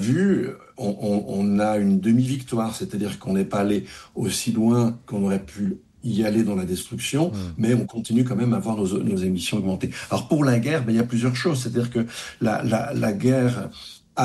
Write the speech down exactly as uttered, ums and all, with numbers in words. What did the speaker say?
vu, on, on- on a une demi-victoire, c'est-à-dire qu'on n'est pas allé aussi loin qu'on aurait pu y aller dans la destruction, Hmm. mais on continue quand même à voir nos, nos émissions augmenter. Alors pour la guerre, ben, il y a plusieurs choses, c'est-à-dire que la, la, la guerre